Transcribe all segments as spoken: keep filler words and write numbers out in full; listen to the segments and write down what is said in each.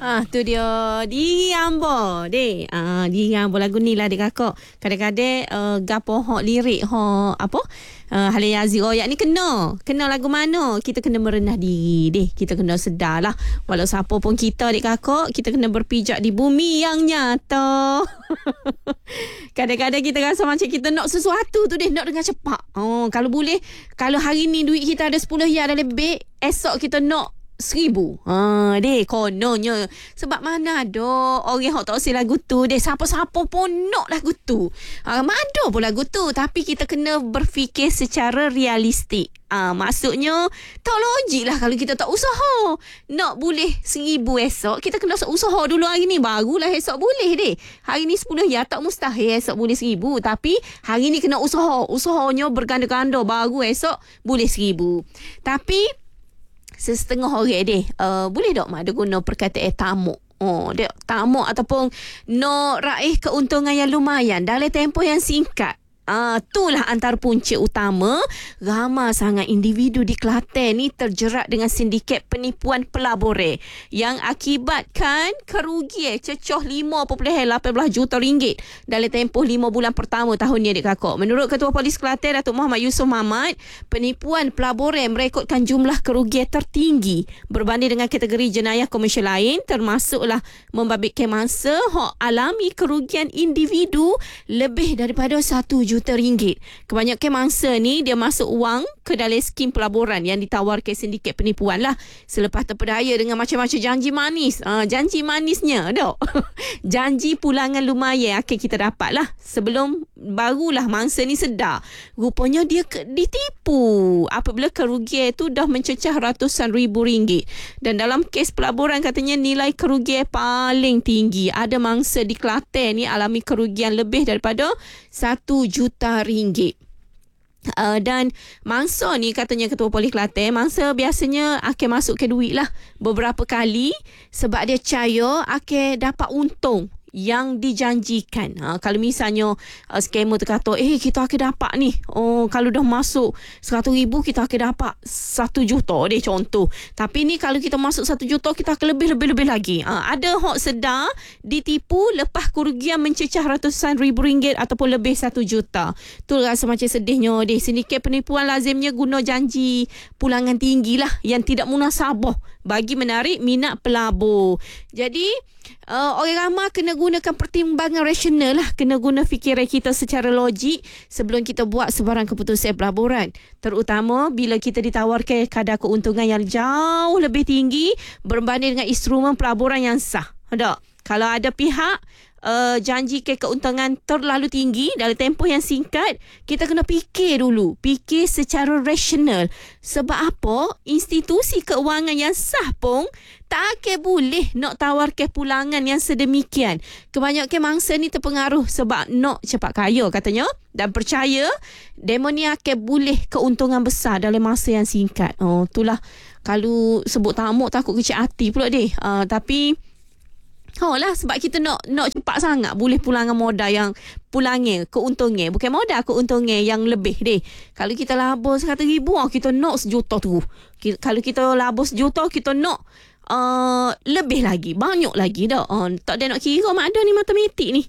Ah, tu dia Diri Ambo deh. Ah, Diri Ambo lagu ni lah dek kakak. Kadang-kadang uh, gapo hok lirik hok apa? Uh, Halil Yazid Royak ni kena. Kena lagu mana? Kita kena merendah diri deh. Kita kena sedar lah. Walau siapa pun kita dek kakak, kita kena berpijak di bumi yang nyata. Kadang-kadang kita rasa macam kita nak sesuatu tu deh, nak dengan cepat. Oh, kalau boleh, kalau hari ni duit kita ada sepuluh ya dah lebih, esok kita nak seribu. Ha, deh, kononnya. Sebab mana ada orang yang tak usah lagu tu. Deh, siapa-siapa pun nak lagu tu. Ha, ada pun lagu tu. Tapi kita kena berfikir secara realistik. Ha, maksudnya, tak logik lah kalau kita tak usaha. Nak boleh seribu esok, kita kena usaha dulu hari ni. Barulah esok boleh deh. Hari ni sepuluh ya, tak mustahil esok boleh seribu. Tapi, hari ni kena usaha. Usahanya berganda-ganda. Baru esok boleh seribu. Tapi, sesetengah orang deh, uh, boleh tak mak dia guna perkataan tamuk? Oh, dia tamuk ataupun nak raih keuntungan yang lumayan dalam tempoh yang singkat. Ah, itulah antara punca utama ramai sangat individu di Kelantan ni terjerat dengan sindiket penipuan pelabur yang akibatkan kerugian cecoh lima perpuluhan lapan belas juta ringgit dalam tempoh lima bulan pertama tahun ni adik kakak. Menurut Ketua Polis Kelantan Datuk Muhammad Yusof Mamat, penipuan pelabur merekodkan jumlah kerugian tertinggi berbanding dengan kategori jenayah komersial lain, termasuklah membabitkan mangsa hak alami kerugian individu lebih daripada satu juta ringgit. Kebanyakan mangsa ni dia masuk wang ke dalam skim pelaburan yang ditawarkan sindiket penipuan lah. Selepas terpedaya dengan macam-macam janji manis. Ha, janji manisnya dok. Janji pulangan lumayan akan kita dapat lah. Sebelum barulah mangsa ni sedar. Rupanya dia ke, ditipu. Apabila kerugian tu dah mencecah ratusan ribu ringgit. Dan dalam kes pelaburan katanya nilai kerugian paling tinggi. Ada mangsa di Kelantan ni alami kerugian lebih daripada satu juta ringgit. Uh, dan mangsa ni katanya Ketua Polis Kelantan, mangsa biasanya akan masuk ke duit lah beberapa kali sebab dia percaya akan dapat untung yang dijanjikan. Ha, kalau misalnya uh, scammer tu kata, eh kita akan dapat ni. Oh, kalau dah masuk seratus ribu, kita akan dapat satu juta deh contoh. Tapi ni kalau kita masuk satu juta, kita akan lebih-lebih-lebih lagi. Ha, ada hok sedar ditipu lepas kerugian mencecah ratusan ribu ringgit ataupun lebih satu juta. Tu rasa macam sedihnya deh. Sindiket penipuan lazimnya guna janji pulangan tinggi lah yang tidak munasabah bagi menarik minat pelabur. Jadi, Uh, orang ramai kena gunakan pertimbangan rasional lah. Kena guna fikiran kita secara logik sebelum kita buat sebarang keputusan pelaburan. Terutama bila kita ditawarkan kadar keuntungan yang jauh lebih tinggi berbanding dengan instrumen pelaburan yang sah. Tak? Kalau ada pihak uh, janji ke keuntungan terlalu tinggi dalam tempoh yang singkat, kita kena fikir dulu. Fikir secara rasional. Sebab apa? Institusi keuangan yang sah pun tak akan boleh nak tawarkan pulangan yang sedemikian. Kebanyakan mangsa ni terpengaruh sebab nak cepat kaya katanya dan percaya demo ni akan boleh keuntungan besar dalam masa yang singkat. Oh, itulah kalau sebut tamuk takut kecil hati pula deh. Uh, tapi Oh lah sebab kita nak nak cepat sangat boleh pulangan modal yang pulangnya keuntungan, bukan modal keuntungan yang lebih deh. Kalau kita labur seratus ribu, kita nak sejuta tu. Kalau kita labur sejuta, kita nak Uh, lebih lagi, banyak lagi dah. Uh, tak ada nak kira mak ada ni matematik ni.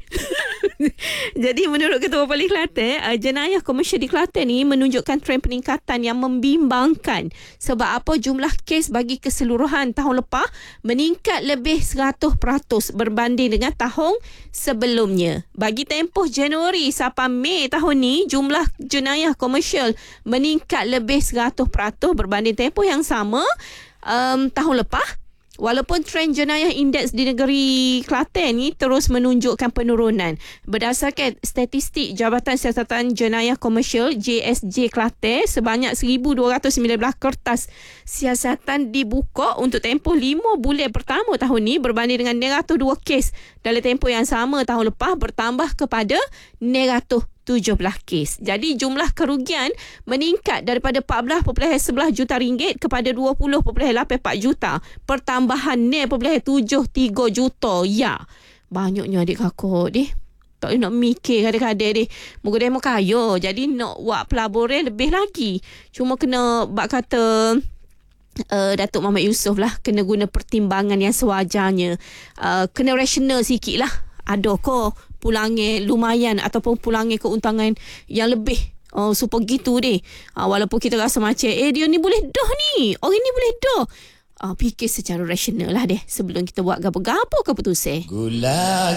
Jadi menurut Ketua Polis Kelantan, uh, jenayah komersial di Kelantan ni menunjukkan trend peningkatan yang membimbangkan. Sebab apa? Jumlah kes bagi keseluruhan tahun lepas meningkat lebih seratus peratus berbanding dengan tahun sebelumnya. Bagi tempoh Januari sampai Mei tahun ni, jumlah jenayah komersial meningkat lebih seratus peratus berbanding tempoh yang sama um, tahun lepas. Walaupun trend jenayah indeks di negeri Kelantan ni terus menunjukkan penurunan. Berdasarkan statistik Jabatan Siasatan Jenayah Komersial J S J Kelantan, sebanyak seribu dua ratus sembilan belas kertas siasatan dibuka untuk tempoh lima bulan pertama tahun ni berbanding dengan enam ratus dua kes dalam tempoh yang sama tahun lepas, bertambah kepada enam ratus tujuh belas kes. Jadi jumlah kerugian meningkat daripada empat belas perpuluhan sebelas juta ringgit kepada dua puluh perpuluhan lapan empat juta. Pertambahan enam perpuluhan tujuh tiga juta. Ya, banyaknya adik kakak deh. Tak boleh nak mikir kadang-kadang deh. Moga demo kaya. Jadi nak buat pelaburan lebih lagi. Cuma kena bak kata Uh, Datuk Muhammad Yusof lah kena guna pertimbangan yang sewajarnya. Uh, kena rasional sikit lah. Ada ko pulangnya lumayan ataupun pulangnya keuntungan yang lebih. Oh, supaya gitu deh. Uh, walaupun kita rasa macam eh dia ni boleh dah ni. Orang ni boleh dah. Uh, fikir secara rasional lah deh sebelum kita buat gapo-gapo keputusan. Gula